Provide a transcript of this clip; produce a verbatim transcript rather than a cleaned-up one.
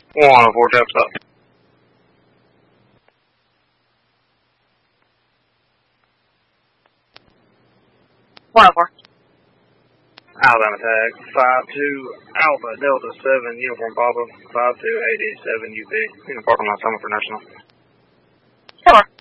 One oh four, tap stop. one oh four. Alabama tag, five two Alpha Delta seven, Uniform Papa, five two eight eight seven U P. In the parking lot, summit for National. Four.